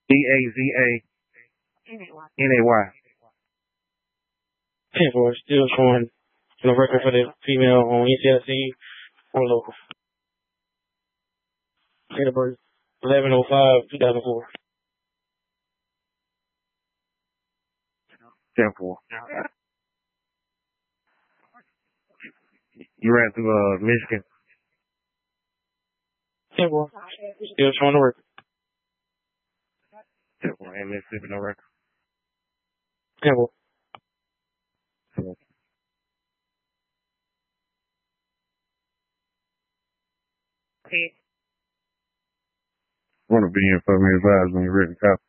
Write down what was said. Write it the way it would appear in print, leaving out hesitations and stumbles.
DAZANAY. 10-4, still showing the record for the female on NCIC or local. Date of birth 11/05/2004. 10-4. You ran through Michigan. 10-4, still showing the record. 10-4, and Mississippi, no record. 10-4. Want to be in for me advised when you're written copy.